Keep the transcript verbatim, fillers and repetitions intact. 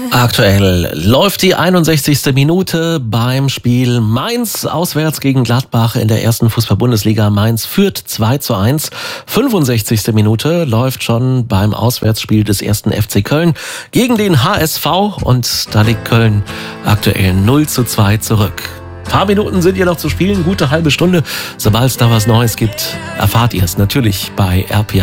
Aktuell läuft die einundsechzigste Minute beim Spiel Mainz auswärts gegen Gladbach in der ersten Fußball-Bundesliga. Mainz führt zwei zu eins. fünfundsechzigste Minute läuft schon beim Auswärtsspiel des ersten F C Köln gegen den H S V und da liegt Köln aktuell null zu zwei zurück. Ein paar Minuten sind hier noch zu spielen, gute halbe Stunde. Sobald es da was Neues gibt, erfahrt ihr es natürlich bei R P A.